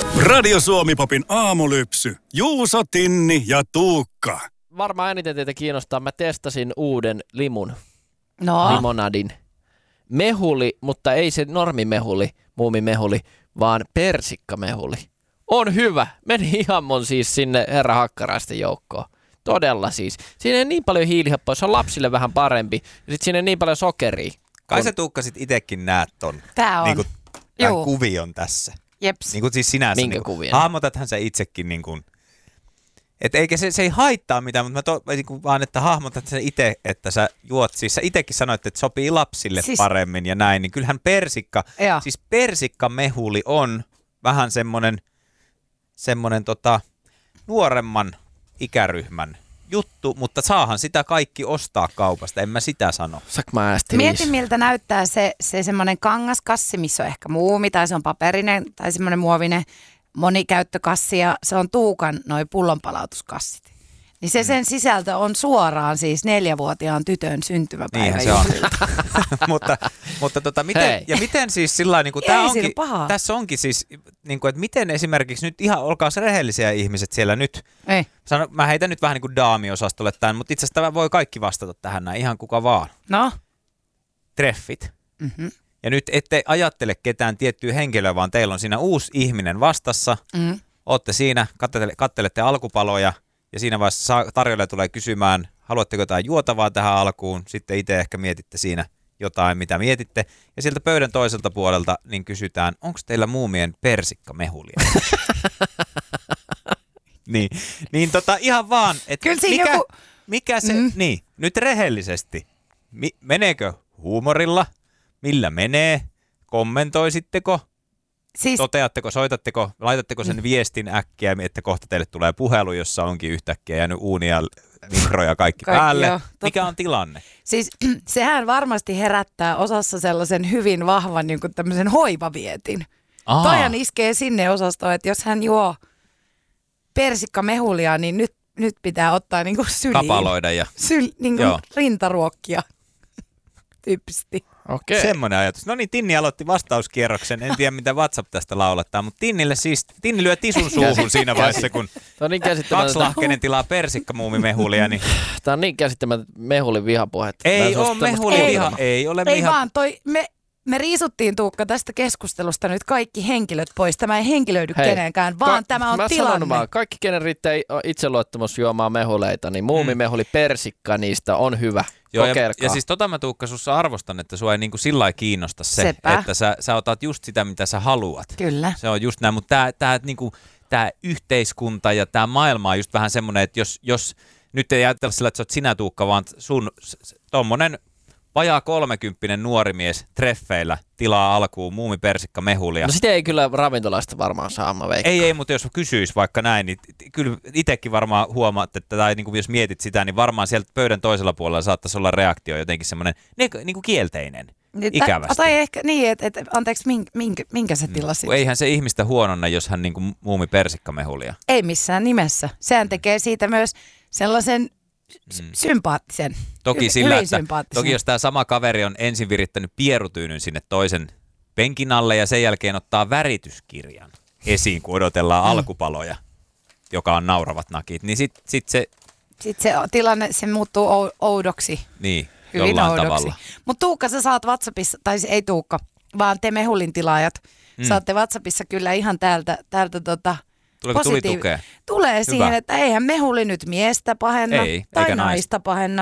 Radio Suomi-popin aamulypsy. Juuso, Tinni ja Tuukka. Varmaan eniten teitä kiinnostaa. Mä testasin uuden limonadin. Mehuli, mutta ei se normimehuli, muumimehuli, vaan persikkamehuli. On hyvä. Meni ihan siis sinne herra Hakkaraisten joukkoon. Todella siis. Siinä ei niin paljon hiilihappoa, se on lapsille vähän parempi. Ja sit siinä ei niin paljon sokeria. Kai sä Tuukka sit itekin näet ton kuvion tässä. Jeps. Niin kuin siis sinänsä. Minkä niin kuvion? Hahmotathan sä itsekin niin kuin, että eikä se ei haittaa mitään, mutta niin vaan että hahmotat sä itse, että sä juot. Siis sä itekin sanoit, että sopii lapsille paremmin ja näin, niin kyllähän persikkamehuli on vähän semmonen nuoremman ikäryhmän juttu, mutta saahan sitä kaikki ostaa kaupasta, en mä sitä sano. Mietin, miltä näyttää se semmoinen kangaskassi, missä on ehkä muumi, tai se on paperinen, tai semmoinen muovinen monikäyttökassi, ja se on Tuukan noi pullonpalautuskassit. Niin se sen sisältö on suoraan siis 4-vuotiaan tytön syntymäpäivä. Niinhän se on. mutta miten siis sillain, niin kuin tässä onkin siis, niin kuin, että miten esimerkiksi nyt ihan, olkaas rehellisiä ihmiset siellä nyt. Ei. Mä heitän nyt vähän niin kuin daamiosastolle tämän, mutta itse asiassa voi kaikki vastata tähän näin, ihan kuka vaan. No? Treffit. Mm-hmm. Ja nyt ette ajattele ketään tiettyä henkilöä, vaan teillä on siinä uusi ihminen vastassa. Mm. Ootte siinä, kattelette alkupaloja. Ja siinä vaiheessa tarjoilija tulee kysymään, haluatteko jotain juotavaa tähän alkuun. Sitten itse ehkä mietitte siinä jotain, mitä mietitte. Ja sieltä pöydän toiselta puolelta niin kysytään, onko teillä muumien persikkamehulia? niin ihan vaan, että mikä se, niin, nyt rehellisesti, meneekö huumorilla? Millä menee? Kommentoisitteko? Siis, toteatteko, soitatteko, laitatteko sen viestin äkkiä, että kohta teille tulee puhelu, jossa onkin yhtäkkiä jäänyt uunia, mikroja kaikki päälle? Joo, mikä on tilanne? Siis sehän varmasti herättää osassa sellaisen hyvin vahvan niin kuin tämmöisen hoivavietin. Toihan iskee sinne osastoon, että jos hän juo persikkamehulia, niin nyt pitää ottaa niin kuin syliin. Kapaloida ja niin kuin rintaruokkia tyyppisesti. Okei. Semmoinen ajatus. No niin, Tinni aloitti vastauskierroksen. En tiedä, mitä WhatsApp tästä laulattaa, mutta Tinni lyö tisun suuhun siinä vaiheessa, kun kaksilahkeinen tilaa persikkamuumimehulia. Niin. Tämä on niin käsittämättä mehulin vihapuhetta. Ei ole mehulin viha. Ei ole ei vaan, me riisuttiin Tuukka tästä keskustelusta nyt kaikki henkilöt pois. Tämä ei henkilöidy kenenkään, vaan tämä on tilanne. Mä sanon kaikki, kenen riittää itseluottamus juomaan mehuleita, niin muumimehuli persikka niistä on hyvä. Joo, ja siis mä Tuukka sussa arvostan, että sua ei niinku sillä lailla kiinnosta se, että sä otat just sitä, mitä sä haluat. Kyllä. Se on just näin, mutta tää yhteiskunta ja tää maailma on just vähän semmoinen, että jos nyt ei ajatella sillä, että sä oot sinä Tuukka, vaan sun tommonen vajaa 30 nuori mies treffeillä tilaa alkuun muumipersikkamehulia. No sitä ei kyllä ravintolasta varmaan saa, mä veikkaan. Ei, mutta jos kysyisi vaikka näin, niin kyllä itsekin varmaan huomaat, että tai niin kuin jos mietit sitä, niin varmaan sieltä pöydän toisella puolella saattaisi olla reaktio jotenkin semmoinen niin kuin kielteinen, ikävästi. Tai ehkä niin, että anteeksi, minkä sä tilasit? Eihän se ihmistä huononna, jos hän niin kuin muumipersikkamehulia. Ei missään nimessä. Sehän tekee siitä myös sellaisen sympaattisen. Toki jos tämä sama kaveri on ensin virittänyt pierutyynyn sinne toisen penkin alle ja sen jälkeen ottaa värityskirjan esiin, kun odotellaan alkupaloja, joka on nauravat nakit, niin sit se tilanne, se muuttuu oudoksi. Niin, hyvin jollain oudoksi. tavalla. Mutta Tuukka, sä saat WhatsAppissa, tai ei Tuukka, vaan te mehulin tilaajat, saatte WhatsAppissa kyllä ihan täältä tuleeko tulitukea? Tulee siihen, että eihän mehuli nyt miestä pahenna tai naista pahenna.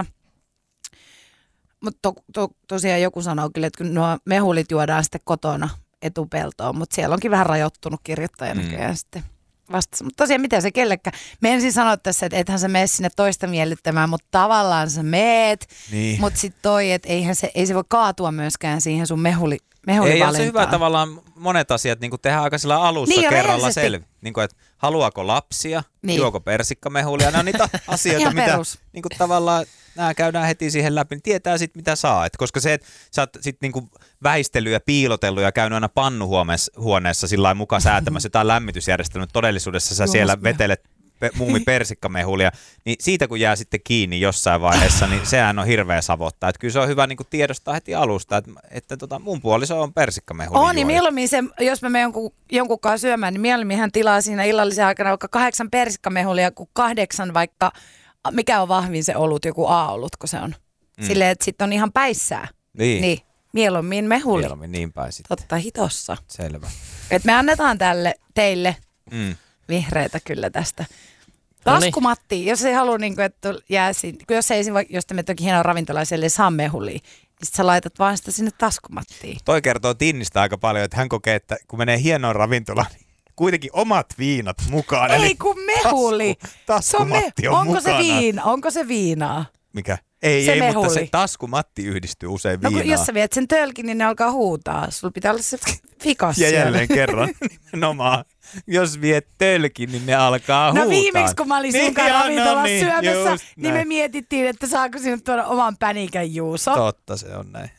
Mutta tosiaan joku sanoo kyllä, että nuo mehulit juodaan sitten kotona etupeltoon, mutta siellä onkin vähän rajoittunut kirjoittaja näköjään sitten vastassa. Mutta tosiaan mitä se kellekään. Me ensin sanoa tässä, että ethän sä mene sinne toista miellyttämään, mutta tavallaan sä meet. Niin. Mutta sitten että ei se voi kaatua myöskään siihen sun mehulivalintaan. Ei, on se hyvä tavallaan monet asiat niin tehdään aika sillä alussa niin, kerralla selvi. Niin kuin, että haluaako lapsia, juoko persikkamehulia. Nämä on niitä asioita, mitä niin kuin tavallaan nämä käydään heti siihen läpi. Niin tietää sitten mitä saa. Et koska se, että sä oot sitten niin kuin väistellyt ja piilotellut ja käynyt aina pannuhuoneessa sillä lailla mukaan säätämässä jotain lämmitysjärjestelmää. Todellisuudessa sä siellä vetelet muumipersikkamehulia, niin siitä kun jää sitten kiinni jossain vaiheessa, niin sehän on hirveä savottaa. Että kyllä se on hyvä niin kuin tiedostaa heti alusta, että mun puoliso on persikkamehuli. On, niin mieluummin se, jos mä menen jonkun kanssa syömään, niin mieluummin hän tilaa siinä illallisen aikana vaikka 8 persikkamehulia kuin 8 vaikka, mikä on vahvin se olut, joku A-olutko se on. Silleen, että sitten on ihan päissään. Niin. Mieluummin mehuli. Mieluummin niin päin sitten. Totta hitossa. Selvä. Et me annetaan teille vihreitä kyllä tästä. Taskumatti, jos ei halua, niin kuin, että jää siinä, jos te menette hienoa ravintolaiselle saa mehulia, niin sä laitat vaan sitä sinne taskumattiin. Toi kertoo Tinnistä aika paljon, että hän kokee, että kun menee hienoon ravintolaan, niin kuitenkin omat viinat mukaan. Ei kun mehuli. Taskumatti on mukana. Onko se viinaa? Mikä? Ei, mehuli. Mutta se taskumatti yhdistyy usein viinaan. No kun jos sä viet sen tölkin, niin ne alkaa huutaa. Sulla pitää olla se fikas. Ja jälleen kerran nimenomaan. Jos viet tölkin, niin ne alkaa huutaa. No viimeksi, kun mä olin sun kanssa ravintolassa syömässä, niin me mietittiin, että saako sinut tuoda oman pänikän Juuso. Totta se on näin.